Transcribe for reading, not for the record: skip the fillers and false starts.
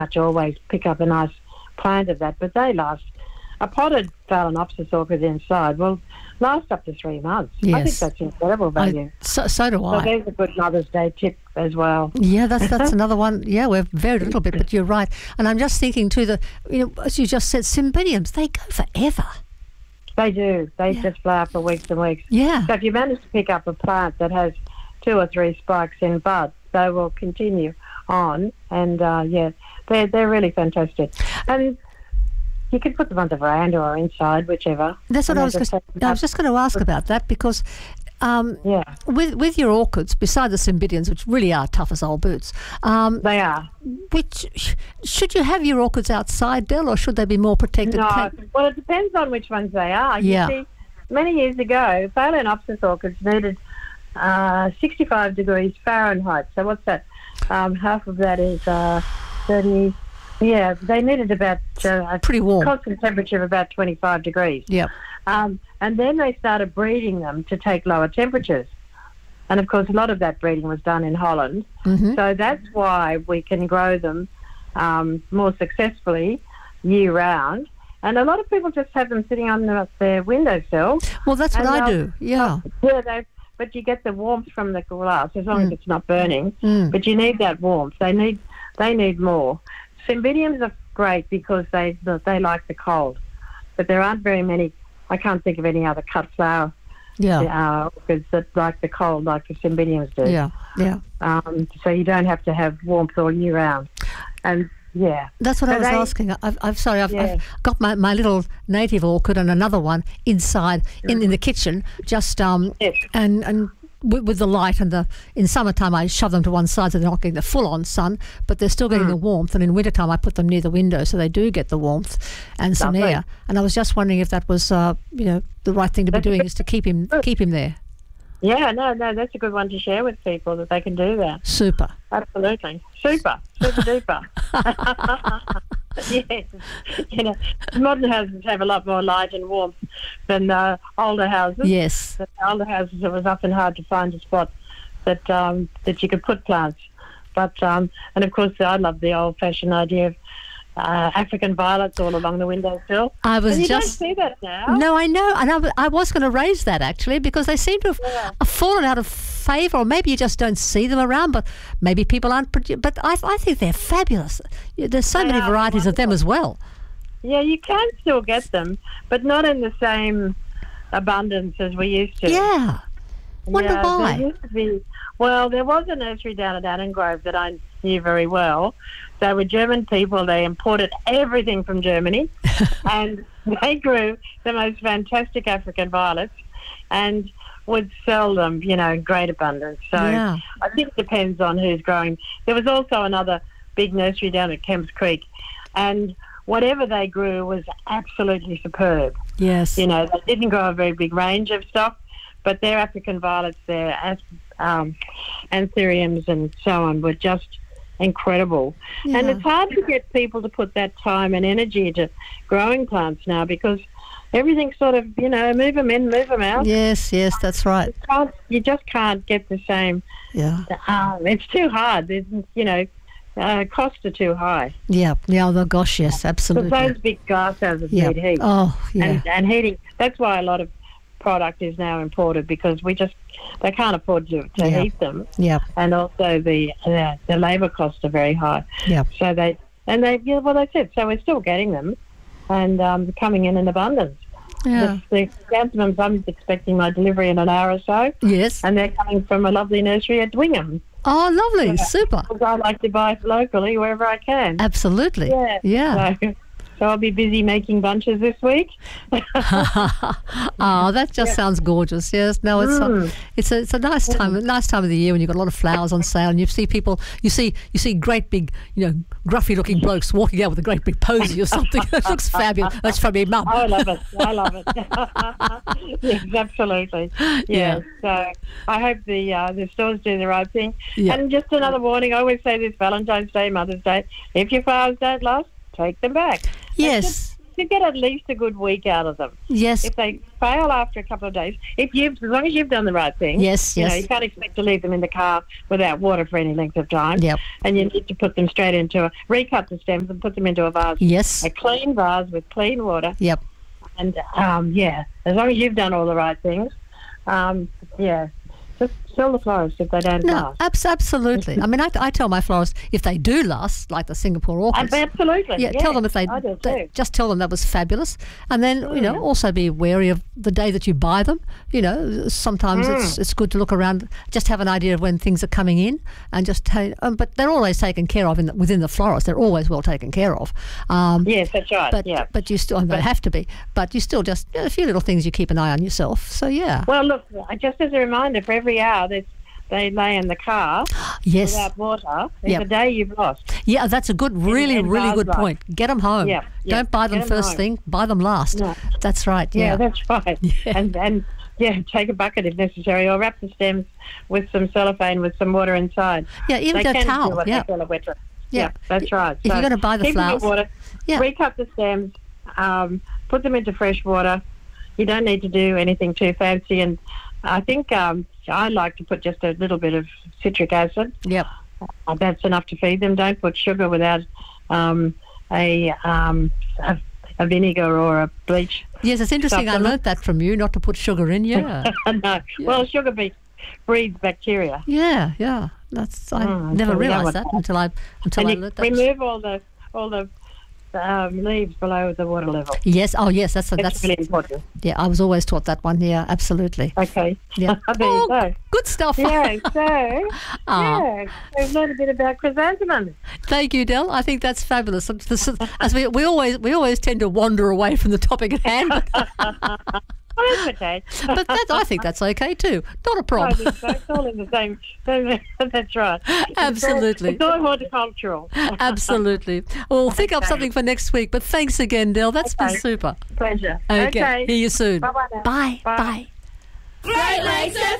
much always pick up a nice plant of that, but they last. A potted Phalaenopsis orchid inside will last up to 3 months. Yes. I think that's incredible value. So do So I. there's a good Mother's Day tip as well. Yeah, that's another one. Yeah, we're very little bit, but you're right. And I'm just thinking too as you just said, Cymbidiums, they go forever. They do. They just flower for weeks and weeks. Yeah. So if you manage to pick up a plant that has 2 or 3 spikes in bud, they will continue on. And they're really fantastic. And you can put them on the veranda or inside, whichever. That's what I was just going to ask about that, because with your orchids, beside the Cymbidiums, which really are tough as old boots, they are. Which should you have your orchids outside, Del, or should they be more protected? No, well, it depends on which ones they are. Yeah. You see, many years ago, Phalaenopsis orchids needed 65 degrees Fahrenheit. So what's that? Half of that is 30. Yeah, they needed about pretty warm, constant temperature of about 25 degrees. Yep. And then they started breeding them to take lower temperatures. And, of course, a lot of that breeding was done in Holland. Mm-hmm. So that's why we can grow them more successfully year-round. And a lot of people just have them sitting on their windowsill. Well, that's what I do, yeah. But you get the warmth from the glass, as long as it's not burning. But you need that warmth. They need more. Cymbidiums are great because they like the cold. But there aren't very many. I can't think of any other cut flower orchids that like the cold like the Cymbidiums do. Yeah. So you don't have to have warmth all year round. And that's what I was asking. I've got my little native orchid and another one inside in the kitchen, just and with the light and in summertime I shove them to one side so they're not getting the full on sun, but they're still getting the warmth. And in wintertime I put them near the window so they do get the warmth and some air. And I was just wondering if that was the right thing to be doing, is to keep him there. Yeah, no, that's a good one to share with people, that they can do that. Super. Absolutely. Super duper. Yes. Modern houses have a lot more light and warmth than older houses. Yes. The older houses, it was often hard to find a spot that you could put plants. But and of course, I love the old-fashioned idea of African violets all along the windowsill. You don't see that now. No, I know. And I was going to raise that, actually, because they seem to have fallen out of favour, or maybe you just don't see them around, but maybe people aren't. But I think they're fabulous. There's so many varieties of them as well. Yeah, you can still get them, but not in the same abundance as we used to. Yeah. Wonder why. There used to be, there was a nursery down at Annengrove that I knew very well. They were German people. They imported everything from Germany, and they grew the most fantastic African violets and would sell them, in great abundance. So I think it depends on who's growing. There was also another big nursery down at Kemps Creek, and whatever they grew was absolutely superb. Yes. They didn't grow a very big range of stuff, but their African violets, their anthuriums and so on were just incredible. Yeah. And it's hard to get people to put that time and energy into growing plants now, because everything's sort of, move them in, move them out. Yes, that's right. You just can't get the same. Yeah. It's too hard. Costs are too high. Yeah, oh gosh, yes, absolutely. Because those big glasshouses need heat. Oh, yeah. And heating, that's why a lot of product is now imported, because they can't afford to heat them. Yeah. And also the labour costs are very high. Yeah. So that's it. So we're still getting them, and coming in abundance. Yeah. The chrysanthemums, I'm expecting my delivery in an hour or so. Yes. And they're coming from a lovely nursery at Dwingham. Oh, lovely. Super. Because I like to buy locally wherever I can. Absolutely. Yeah. So I'll be busy making bunches this week. Oh, that just sounds gorgeous. Yes, no, it's a nice time of the year when you've got a lot of flowers on sale, and you see people, you see great big, gruffy looking blokes walking out with a great big posy or something. It looks fabulous. That's from your mum. I love it. Yes, absolutely. Yeah. So I hope the stores do the right thing. Yeah. And just another warning, I always say this: Valentine's Day, Mother's Day, if your flowers don't last, take them back. Yes. to get at least a good week out of them. Yes. If they fail after a couple of days, as long as you've done the right thing. Yes, you yes. know, you can't expect to leave them in the car without water for any length of time. Yep. And you need to put them straight recut the stems and put them into a vase. Yes. A clean vase with clean water. Yep. And, as long as you've done all the right things, just sell the florists if they don't last. Absolutely. I mean, I tell my florists if they do last, like the Singapore orchids. Absolutely. Yeah, tell them if they just tell them that was fabulous, and then also be wary of the day that you buy them. You know, sometimes it's good to look around, just have an idea of when things are coming in, and just but they're always taken care of within the florist. They're always well taken care of. Yes, that's right. But you still they have to be. But you still just a few little things you keep an eye on yourself. So yeah. Well, look, just as a reminder, for every hour they lay in the car without water, it's a day you've lost. Yeah, that's a good, really good point. Get them home. Yeah. Don't buy them first thing. Buy them last. No. That's right. Yeah, that's right. Yeah. And take a bucket if necessary, or wrap the stems with some cellophane with some water inside. Yeah, even a towel. They call a wet dress. Yeah, that's right. If you're going to buy the flowers, water, recut the stems, put them into fresh water. You don't need to do anything too fancy, and I think I like to put just a little bit of citric acid. Yep. That's enough to feed them. Don't put sugar without a vinegar or a bleach. Yes, it's interesting. I learnt that from you, not to put sugar in. Yeah. No. Yeah. Well, sugar breeds bacteria. Yeah. I never realised that until I learnt that. Remove all the leaves below the water level. Yes. Oh, yes. That's really important. Yeah, I was always taught that one. Yeah, absolutely. Okay. Yeah. There you go. Good stuff. Yeah. So we've learned a bit about chrysanthemums. Thank you, Del. I think that's fabulous. As we always tend to wander away from the topic at hand. Well, that's okay. But I think that's okay too. Not a problem. I think so. It's all in the same. That's right. Absolutely. It's all horticultural. Absolutely. Well, think up something for next week. But thanks again, Del. That's been super. Pleasure. Okay. Hear you soon. Bye-bye now. Bye. Bye. Great Lakes